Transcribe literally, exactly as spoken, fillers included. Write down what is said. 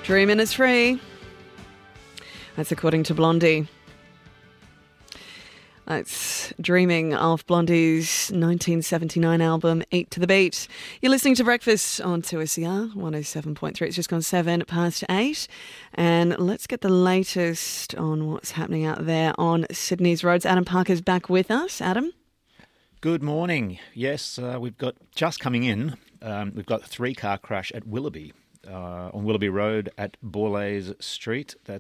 Dreamin' is free. That's according to Blondie. That's Dreaming off Blondie's nineteen seventy-nine album, Eight to the Beat. You're listening to Breakfast on two S E R one oh seven point three. It's just gone seven past eight. And let's get the latest on what's happening out there on Sydney's roads. Adam Parker's back with us. Adam? Good morning. Yes, uh, we've got, just coming in, um, we've got a three-car crash at Willoughby. Uh, on Willoughby Road at Borlase Street. That